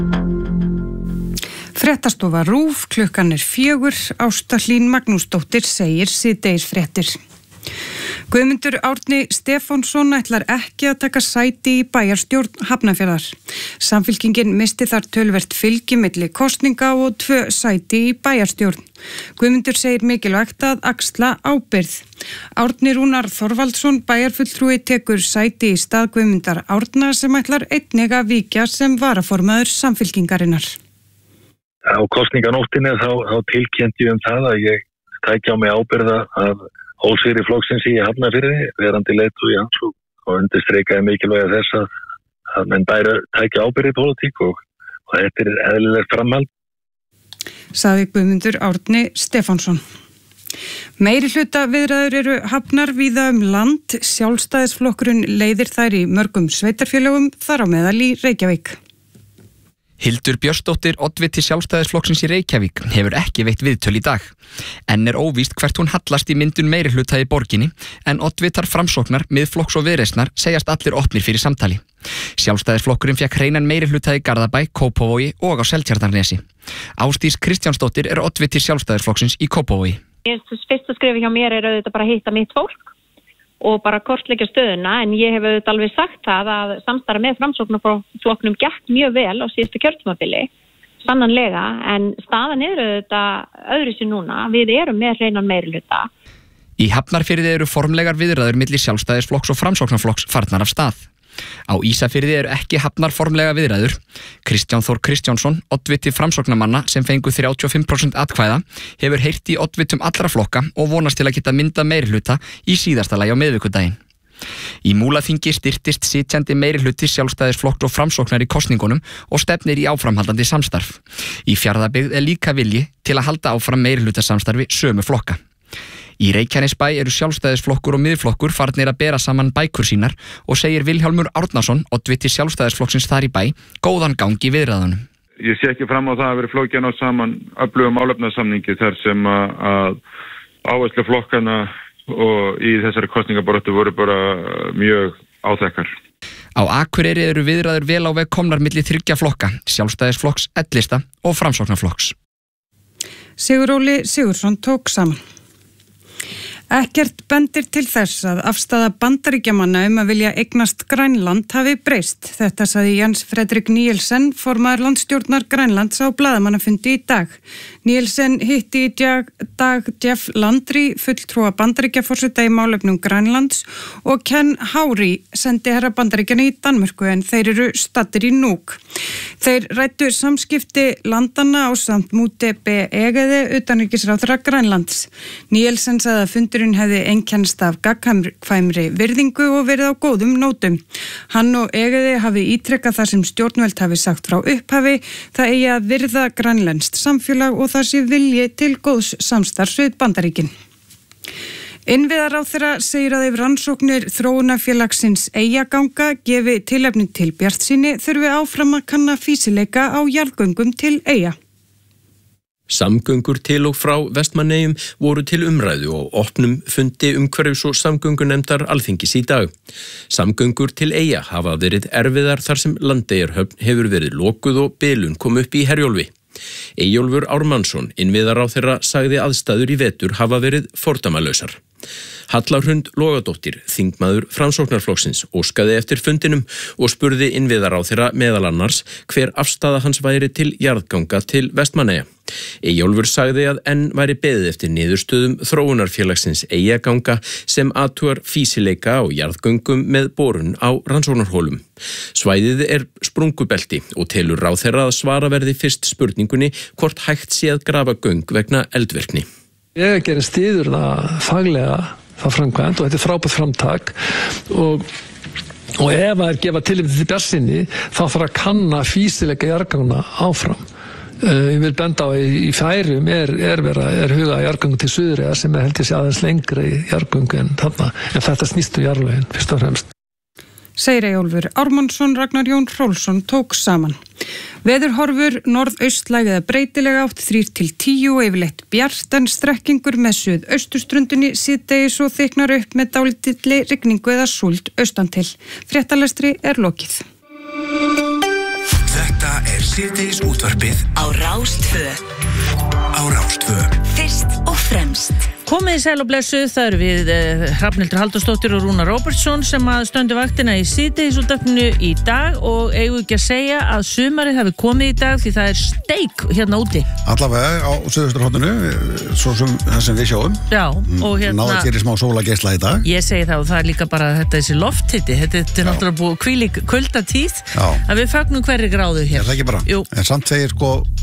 Fréttastofa RÚV, klukkan 4, Ásta Hlín Magnúsdóttir segir síðdegisfréttir. Guðmundur Árni Stefánsson ætlar ekki að taka sæti í bæjarstjórn Hafnarfjarðar. Samfylkingin misti þar töluvert fylgi milli kosninga og 2 sæti í bæjarstjórn. Guðmundur segir mikilvægt að axla ábyrgð. Árni Rúnar Þorvaldsson bæjarfulltrúi tekur sæti í stað Guðmundar Árna sem ætlar einnig að víkja sem varaformaður Samfylkingarinnar. Á kosninganóttinni þá tilkynnti ég það að ég tæki á mig ábyrgð af ósigri flokksins í Hafnarfirði, verandi leiðtogi hans og undirstrikaði mikilvægi þess að menn tæki ábyrgð í pólitík og þetta eðlilegt framhald. Sagði Guðmundur Árni Stefánsson. Meirihluta viðræður eru hafnar víða land. Sjálfstæðisflokkurinn leiðir þær í mörgum sveitarfélögum, þar á meðal í Reykjavík. Hildur Björnsdóttir, oddviti Sjálfstæðisflokksins í Reykjavík, hefur ekki veitt viðtöl í dag. Enn óvíst hvert hún hallast í myndun meirihluta í borginni, en oddvitar Framsóknar, Miðflokks og Viðreisnar segjast allir opnir fyrir samtali. Sjálfstæðisflokkurinn fékk hreinan meirihluta í Garðabæ, Kópavogi og á Seltjarnarnesi. Ásdís Kristjánsdóttir er oddviti Sjálfstæðisflokksins í Kópavogi. Fyrsta skrefi hjá mér er auðvitað bara að hitta mitt fólk og bara kortleggja stöðuna, en ég hef auðvitað alveg sagt það að samstarf með Framsóknarflokknum gekk mjög vel á síðustu kjörtímabili, sannanlega, en staðan er auðvitað öðru sér núna. Við erum með hreinan meirihluta. Í Hafnarfirði eru formlegar viðræður milli Sjálfstæðisflokks og Framsóknarflokks farnar af stað. Á Ísafirði eru ekki hafnar formlega viðræður. Kristján Þór Kristjánsson, oddviti Framsóknarmanna sem fengu 35% atkvæða, hefur heyrt í oddvitum allra flokka og vonast til að geta mynda meirihluta í síðasta lagi á miðvikudaginn. Í Múlaþingi styrtist sitjandi meirihluti Sjálfstæðisflokks og Framsóknar í kosningunum og stefnir í áframhaldandi samstarf. Í Fjarðabyggð er líka vilji til að halda áfram meirihlutasamstarfi sömu flokka. Í Reykjanesbæ eru Sjálfstæðisflokkur og Miðflokkur farnir að bera saman bækur sínar og segir Vilhjálmur Árnason, oddviti Sjálfstæðisflokksins þar í bæ, góðan gang í viðræðunum. Ég sé ekki fram á það að vera flókið að ná saman öflugum málefnasamningi þar sem að áherslu flokkana og í þessari kosningabaráttu voru bara mjög áþekkar. Á Akureyri eru viðræður vel á veg komnar milli 3 flokka, Sjálfstæðisflokks, L-lista og Framsóknarflokks. Sigur Óli Sigurðsson tók saman. Ekkert bendir til þess að afstaða Bandaríkjamanna að vilja eignast Grænland hafi breyst. Þetta sagði Jens Fredrik Nielsen, formaður landstjórnar Grænlands á blaðamannafundi í dag. Nielsen hitti í dag Jeff Landry, fulltrúa Bandaríkjaforseta í málefnum Grænlands, og Ken Hári, sendiherra Bandaríkjanna í Danmörku, en þeir eru staddir í Nuuk. Þeir ræddu samskipti landanna á samt Múte B. Egede, utanríkisráðherra Grænlands. Nielsen sagði að fundurinn hefði einkennst af gagnkvæmri virðingu og verið á góðum nótum. Hann og Egede hafi ítrekkað það sem stjórnvöld hafi sagt frá upphafi, það eigi að virða grænlenskt samfélag og það sé vilji til góðs samstarfs við Bandaríkin. Innviðaráðherra segir að ef rannsóknir þróunarfélagsins Eyjaganga gefi tilefni til bjartsýni þurfi áfram að kanna fýsileika á jarðgöngum til Eyja. Samgöngur til og frá Vestmannaeyjum voru til umræðu og opnum fundi umhverfis- og samgöngunefndar Alþingis í dag. Samgöngur til Eyja hafa verið erfiðar þar sem Landeyjahöfn hefur verið lokuð og bilun kom upp í Herjólfi. Eyjólfur Ármannsson, innviðaráðherra, sagði aðstæður í vetur hafa verið fordæmalausar. Halla Hrund Logadóttir, þingmaður Framsóknarflokksins, óskaði eftir fundinum og spurði innviðaráðherra meðal annars hver afstaða hans væri til jarðganga til Vestmannaeyja. Eyjólfur sagði að enn væri beðið eftir niðurstöðum þróunarfélagsins Eyjaganga sem athugar fýsileika á jarðgöngum með borun á rannsóknarhólum. Svæðið er sprungubelti og telur ráðherra að svara verði fyrst spurningunni hvort hægt sé að grafa göng vegna eldvirkni. Ég gerir styður það faglega, það framkvæmt, og þetta er frábært framtak og ef það er gefa tilefni til bjartsýni þá þarf að kanna fýsileika jarðganga áfram. Ég vil benda á í Færeyjum er hugað jarðgöng til Suðureyja sem held ég sé aðeins lengri jarðgöng en þarna, en þetta snýst jarðlögin fyrst og fremst. Segir Eyjólfur Ármannsson. Ragnar Jón Hrólfsson tók saman. Veðurhorfur norðaustlæg eða breytilega átt 3-10 og yfirleitt bjart en strekkingur með suðausturströndinni síðdegis og þyknar upp með dálítilli rigningu eða súld austan til. Fréttalestri er lokið. Þetta síðdegis útvarpið á Rás 2. Á Rás 2. Fyrst og fremst. Komið í sæl og blessuð, það eru við Hrafnhildur Halldórsdóttir og Rúnar Róbertsson sem að stöndu vaktina í síðdegisútvarpinu í dag og eigum ekki að segja að sumarið hafi komið í dag því það steik hérna úti. Allavega á suðausturhorninu, svo sem það sem við sjáum. Já, og hérna náða að gera smá sólageisla í dag. Ég segi það og það er líka bara þessi lofthiti, þetta náttúrulega búið hvílík kuldatíð að við fagnum hverri gráðu hér. Það ekki bara. Jú. En samt segir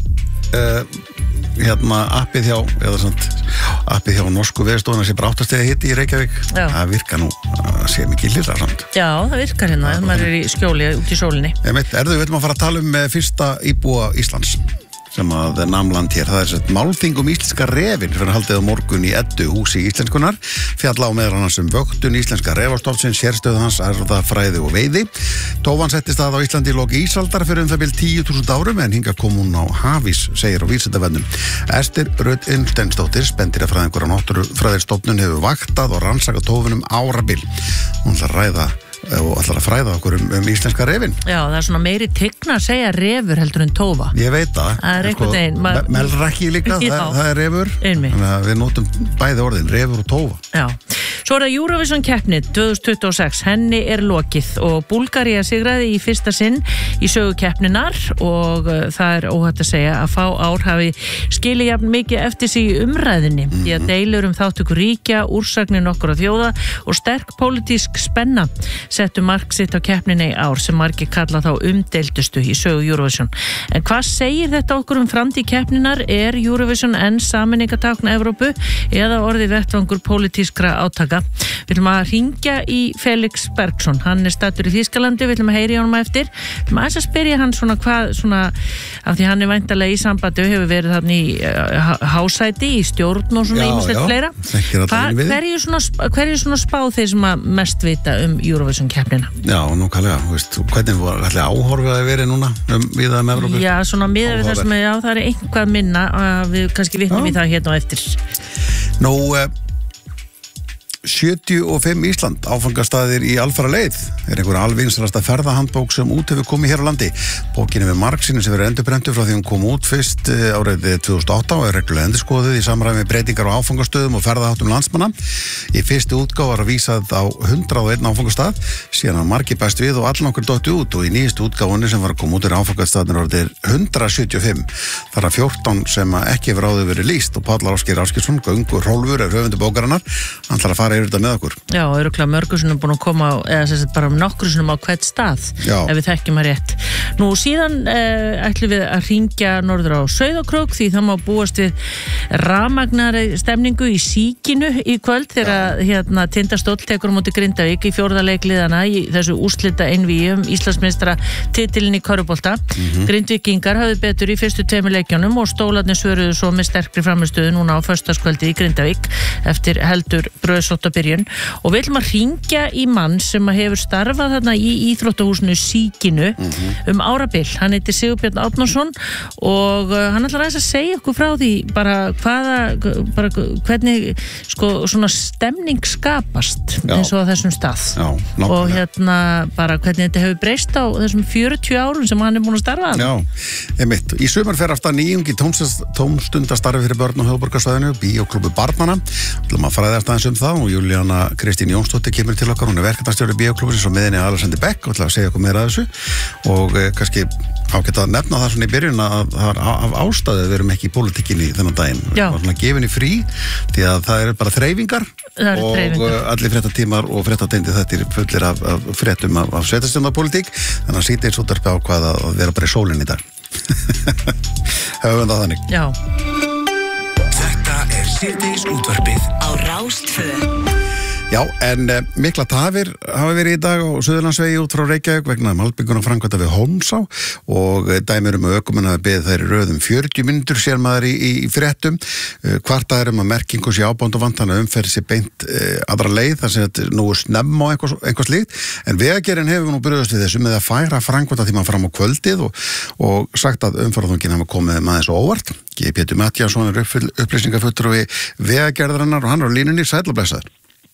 appið hjá norsku veðurstofuna sem bara 8 stiga hiti í Reykjavík. Það virkar nú að sé mikið hlýrra samt. Já, það virkar hérna, maður í skjóli út í sólinni. Við ætlum að fara að tala um fyrsta íbúa Íslands sem að namland hér. Það er málþing íslenska refin fyrir haldið á morgun í Eddu húsi íslenskunar. Fjalla á meðal annars vöktun íslenska refastofnsins, sérstöðu hans, erfðafræði og veiði. Tófan settist að á Íslandi í lok ísaldar fyrir það bil 10.000 árum en hingað kom hún á hafís, segir á Vísindavefnum. Ester Rut Unnsteinsdóttir, spendýrafræðingur á Náttúrufræðistofnun, hefur vaktað og rannsakað tófunum árabil. Hún ætlar að fræða okkur íslenska refin. Já, það er svona meiri tigna að segja refur heldur en tófa. Ég veit það. Það er einhvern veginn. Melrakki líka, það er refur. Einmitt. Þannig að við notum bæði orðin, refur og tófa. Já. Svo er það Eurovision keppni 2026. Henni er lokið og Búlgaría sigraði í fyrsta sinn í sögu keppninar og það er óhætt að segja að fá ár hafi skilið jafn mikið eftir sig í umræðinni. Því að deilur þáttöku ríkja, úrsagnir nokkurra þjóða og sterk pólitísk spenna settu mark sitt á keppninni í ár sem margir kalla þá umdeildustu í sögu Eurovision. En hvað segir þetta okkur framtíð keppninar? Er Eurovision enn sameiningatákn Evrópu eða orðið vettvangur pólitískra átaka? Við ætlum að hringja í Felix Bergsson, hann er staddur í Þýskalandi, við ætlum að heyri honum eftir. Við ætlum að spyrja hann af því hann er væntanlega í sambandi og hefur verið þarna í hásæti, í stjórn og svona ýmislegt fleira. Hverju svona spá þeir sem að mest vita Eurovision keppnina? Já, nákvæmlega, hvernig var allir áhorfið að vera núna við Evrópu? Já, svona miðað við það sem það er einhvað minna að við kannski vitnum í það hérna og eftir. 75 Ísland, áfangastaðir í alfara leið, er einhver alvinsrasta ferðahandbók sem út hefur komið hér á landi. Bókin er við margsýnum sem verður endurbrendur frá því hún kom út fyrst árið 2008 og er reglulega endurskoðuð í samræmi með breytingar á áfangastöðum og ferðaháttum landsmanna. Í fyrstu útgáfu var vísað á 101 áfangastað, síðan að margir bæst við og allan okkur dotti út og í nýjastu útgáfunni sem var að koma út áfangastaðnir orðið 175. Það er 14 sem ekki hefur áður verið lýst og Páll Ásgeir Ásgeirsson, Göngur Hrólfur, er höfundur bókarinnar. Hann ætlar að fara yfir þetta með okkur. Já, örugglega mörgursunum búin að koma eða bara nokkrusunum á hvert stað. Já. Ef við þekkjum að rétt. Nú síðan ætlum við að hringja norður á Sauðárkrók því það má búast við rafmagnari stemningu í Síkinu í kvöld þegar Tindastóll tekur á móti Grindavík í 4. leik liðana í þessu úrslita einvíi Íslandsmeistara titilinn í körfubolta. Grindvíkingar hafði betur í fyrstu 2 leikjunum og stólarnir svöruðu svo með sterkri frammistöðu núna á föstudagskvöldi í Grindavík eftir heldur bröðsótta byrjun og við ætlum að hringja í mann sem hefur starfað þarna í íþróttahúsinu Síkinu árabil. Hann heitir Sigurbjörn Árnason og hann ætlar að segja okkur frá því hvernig svona stemning skapast eins og á þessum stað. Já, og hvernig þetta hefur breyst á þessum 40 árum sem hann er búin að starfa. Já, einmitt. Í sumar fer aftur nýjungi tómstundastarfi fyrir börn á höfuðborgarsvæðinu, Bíóklúbbu barnanna. Við ætlum að fræðast aðeins það og Júlíana Kristín Jónsdóttir kemur til okkar, hún er verkefnastjóri Bíóklúbbsins og meðinni Alexander Beck og ætla að segja okkur meira af þessu og kannski ágætt að nefna það svona í byrjun að það er af ástæðu við erum ekki í pólitíkinni þennan daginn. Við erum svona gefinni frí því að það eru bara þreifingar og allir fréttatímar og fréttateindi þetta er fullir af fréttum af sveitarstjórnarpólitík þannig að síðdeis útvarpið ákvað að vera bara í sólinn í dag. Höfum það þannig. Já. Þetta er síðdeis útvarpið á Rás 2. Já, en mikla tafir hafa verið í dag á Suðurlandsvegi út frá Reykjavík vegna malbinguna framkvæmda við Hólmsá og dæmir að ökumenn að beðið þær í röðum 40 mínútur sér maður í fréttum. Kvartað að merkingu sé ábónd og vantan að umferð sé beint aðra leið þar sem þetta nú er snemm á eitthvað slíkt. En Vegagerðin hefur nú brugðist við þessu með að færa framkvæmda tíma fram á kvöldið og sagt að umferðarþungin hafa komið með þessu óvart. Pétur Matthíasson er upplýsingafulltrúi Vegagerðarinnar og hann er á línunni. Sæll og blessaður.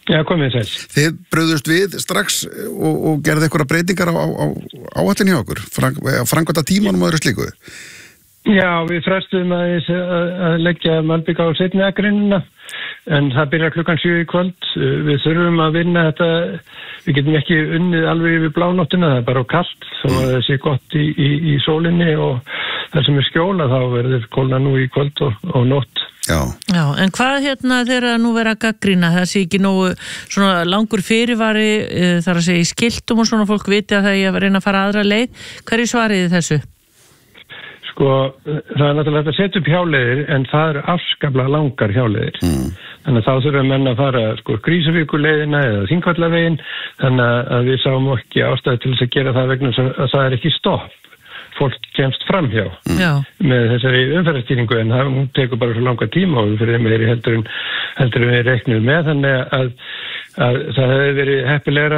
Já, komið þess. Þið brugðust við strax og gerði eitthvað breytingar á áætlun hjá okkur, framkvæmda tímanum og öðru slíku? Já, við frestuðum að leggja malbika á seinni akrinina, en það byrjar klukkan 7 í kvöld. Við þurfum að vinna þetta, við getum ekki unnið alveg yfir blánóttina, það er bara kalt, þá er það sé gott í sólinni og það sem er skjóla, þá verður kólna nú í kvöld og nótt. Já, en hvað þegar nú vera að gagnrýna, það sé ekki nógu svona langur fyrirvari, þar að segja í skiltum og svona fólk viti að það er að reyna að fara aðra leið, hverju svariði þessu? Sko, það er náttúrulega að setja upp hjáleiðir, en það eru afskaplega langar hjáleiðir. Þannig að þá þurfum menn að fara Krísuvíkurleiðina eða Þingvallaveginn, þannig að við sáum ekki ástæði til þess að gera það vegna að það er ekki stopp. Fólk kemst framhjá með þessari umferðarstýringu, en það tekur bara svo langa tíma og fyrir meiri heldur en við reiknum með, þannig að það hefði verið heppilegra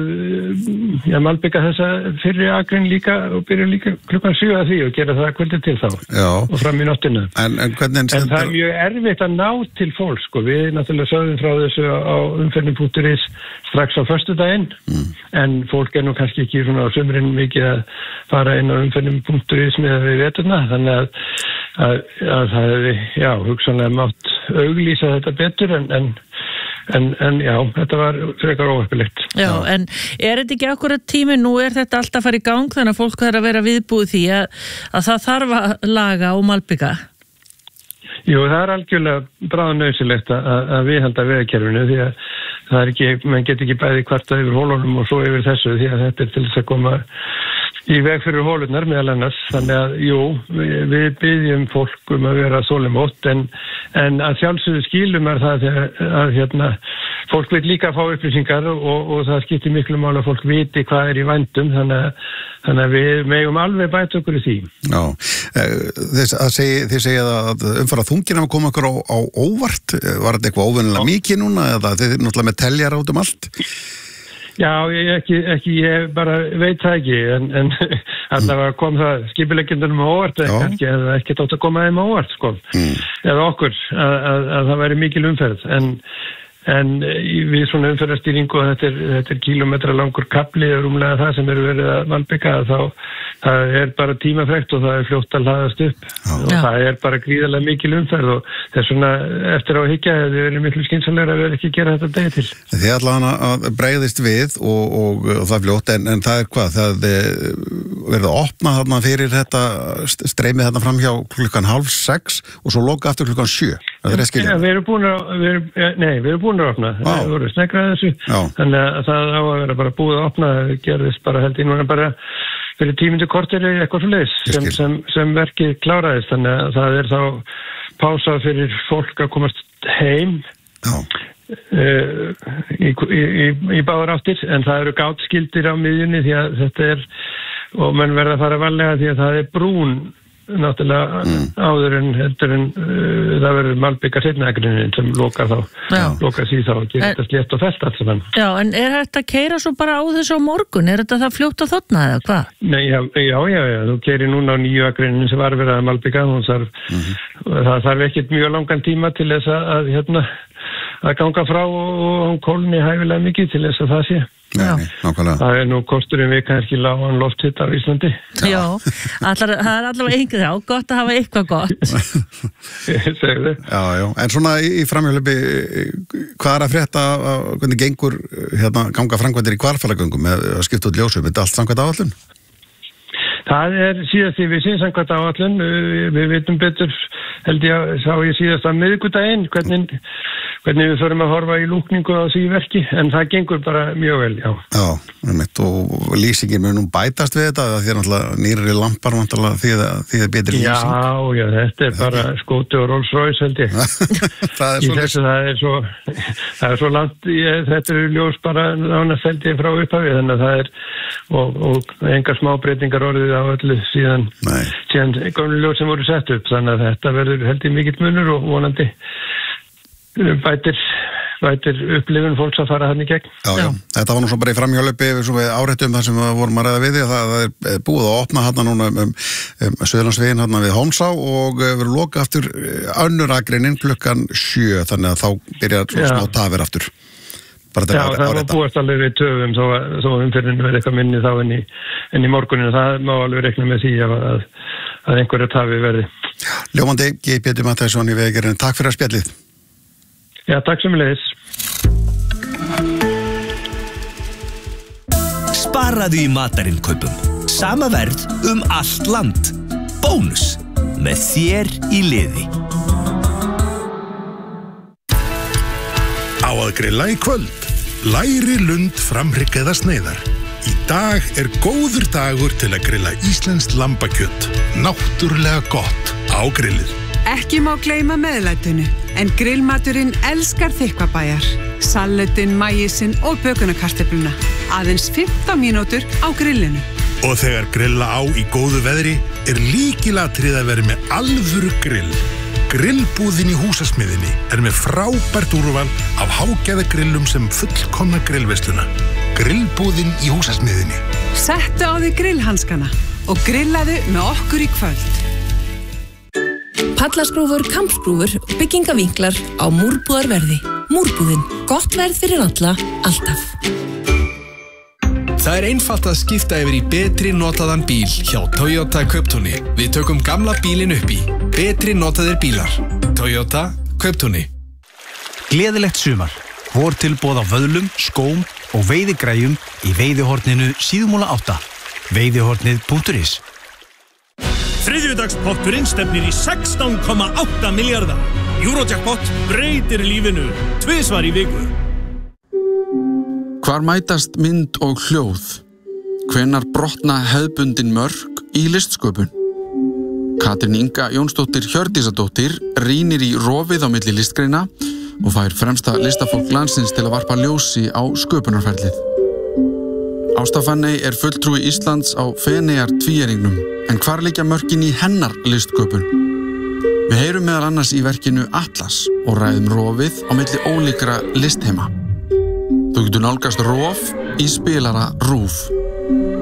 að malbika þessa fyrri akrin líka og byrja líka klukkan 7 að því og gera það kvöldið til þá og fram í nóttina. En það er mjög erfitt að ná til fólk, sko. Við náttúrulega sögðum frá þessu á umferðin.is strax á föstudaginn, en fólk er nú kannski ekki svona á sumrin mikið að fara inn á umferðin.is með við veturna, þannig að það hefði, hugsanlega mátt auglýsa þetta betur, en já, þetta var frekar óheppilegt. Já, en er þetta ekki akkurat tími, nú er þetta alltaf að fara í gang, þannig að fólk þarf að vera viðbúið því að það þarf að laga og malbika? Jú, það er algjörlega bráðnauðsilegt að viðhalda vegakerfinu, því að það er ekki, mann get ekki bæði kvarta yfir hólunum og svo yfir þessu, því að þetta er til þess að koma í veg fyrir hólurnar meðal annars, þannig að við byggjum fólk að vera þolinmótt, en að sjálfsögðu skilum er það að fólk vil líka fá upplýsingar og það skiptir miklu máli að fólk viti hvað er í vændum, þannig að við megum alveg bæta okkur í því. Já, þið segja að umfara þungin að koma okkur á óvart, var þetta eitthvað óvennilega mikið núna, eða þið er náttúrulega með teljar út allt? Já, ég bara veit það ekki, en allavega kom það skipuleggjendunum á óvart, kannski eða ekki tótt að koma þeim á óvart, sko, eða okkur, að það væri mikil umferð, en við svona umferðarstýringu, og þetta er kílómetra langur kapli, rúmlega það sem eru verið að malbika, þá það er bara tímafrekt og það er fljótt að hlaðast upp og það er bara gríðarlega mikil umferð og þess svona eftir á að hyggja þið verið miklu skynsamlegra að vera ekki að gera þetta degi til. Þið allan að bregðist við og það er fljótt, en það er hvað? Það verið að opna þarna fyrir þetta streymið þarna fram hjá klukkan 5:30 og svo loka aftur klukkan 7. Það er skilja. Við erum búin að opna. Það voru snegrað þessu. Þannig að það á að vera bara búið að opna. Það gerðist bara held ég núna bara fyrir 10 mínútur korter eitthvað svo leiðis sem verkið kláraðist. Þannig að það er þá pása fyrir fólk að komast heim í báðar áttir, en það eru gáttskildir á miðjunni því að þetta er, og menn verða að fara varlega því að það er brún náttúrulega áður en það verður malbika seinnaakrinnin sem lokar síð þá og gerir þetta slétt og fellt alls saman. Já, en er þetta að keyra svo bara á þessu á morgun? Er þetta það fljótt að þotna eða hvað? Nei, já, þú keyrir núna á nýju akrinnin sem var verið að malbika, það þarf ekkert mjög langan tíma til þess að ganga frá og kólni hæfilega mikið til þess að það sé. Nei, það er nú kosturinn við kannski lágan lofthitt á Íslandi. Já, það er allavega einhverjá gott að hafa eitthvað gott. Segðu. Já, en svona í framhjálpi, hvað er að frétta, hvernig gengur ganga framkvæmdir í Hvalfjarðargöngum með að skipta út ljósum, er þetta allt samkvæmt áætlun? Það er síðast við samkvæmt áætlun, við vitum betur, held ég sá ég síðast að miðvikudaginn, hvernig við förum að horfa í lúkningu á því verki, en það gengur bara mjög vel, já. Já, og lýsingin mun nú bætast við þetta, því er náttúrulega nýrri lampar því er betri lýsing. Já, þetta er bara skóti og Rolls Royce, held ég. Það er svo langt, þetta eru ljós bara nánast held ég frá upphafi, þannig að það er, og engar smábreytingar orðið á öllu síðan gömlu ljós sem voru sett upp, þannig að þetta verður held ég mikill munur og vonandi bætir upplifun fólks að fara hann í gegn. Já, þetta var nú svo bara í framhjálpi við áréttum það sem við vorum að ræða við því að það er búið að opna hann núna Suðurlandsveginn hann við Hómsá og verður loka aftur önnur akreinin klukkan 7, þannig að þá byrjar smá tafir aftur. Já, það var búast alveg við töfum þó umferðinu verið eitthvað minni þá en í morguninu. Það má alveg reikna með því að einhverja tafi verði. Ljómandi, G. Pétur Matthíasson í Vegagerðinni. Takk fyrir að spjallið. Já, takk sömuleiðis. Sparaðu í matarinkaupum. Sama verð allt land. Bónus. Með þér í liði. Á að grilla í kvöld. Læri, lund, framhrygg eða sneiðar. Í dag góður dagur til að grilla íslenskt lambakjöt. Náttúrulega gott á grillið. Ekki má gleyma meðlætinu, en grillmaturinn elskar Þykkvabæjar. Salatinn, maísinn og bökunarkartöfluna. Aðeins 15 mínútur á grillinu. Og þegar grilla á í góðu veðri lykilatriði að vera með alvöru grill. Grillbúðin í Húsasmiðjunni með frábært úrval af hágæðagrillum sem fullkomna grillveisluna. Grillbúðin í Húsasmiðjunni. Settu á þig grillhanskana og grillaðu með okkur í kvöld. Pallaskrúfur, kampskrúfur og byggingavinklar á Múrbúðarverði. Múrbúðin. Gott verð fyrir alla, alltaf. Það einfalt að skipta yfir í betri notaðan bíl hjá Toyota Kauptúni. Við tökum gamla bílinn upp í betri notaðir bílar. Toyota Kauptúni. Gleðilegt sumar. Vortilboð á vöðlum, skóm og veiðigræjum í veiðihorninu Síðumúla 8. Veiðihornið.is. Þriðjudagspotturinn stefnir í 16,8 milljarða. Eurojackpot breytir lífinu 2 í viku. Hvar mætast mynd og hljóð? Hvenær brotna hefðbundin mörk í listsköpun? Katrín Inga Jónsdóttir Hjördísadóttir rýnir í rofið á milli listgreina og fær fremsta listafólk landsins til að varpa ljósi á sköpunarferlið. Ásta Fanney fulltrúi Íslands á Feneyjar tvíæringnum, en hvar liggja mörkin í hennar listsköpun? Við heyrum meðal annars í verkinu Atlas og ræðum rofið á milli ólíkra listheima. Þú getur nálgast rof í spilara RÚV.